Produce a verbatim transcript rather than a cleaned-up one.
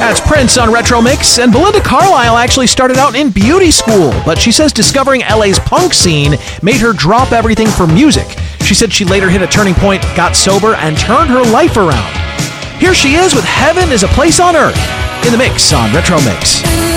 That's Prince on Retro Mix, and Belinda Carlisle actually started out in beauty school, but she says discovering L A's punk scene made her drop everything for music. She said she later hit a turning point, got sober, and turned her life around. Here she is with Heaven is a Place on Earth in the mix on Retro Mix.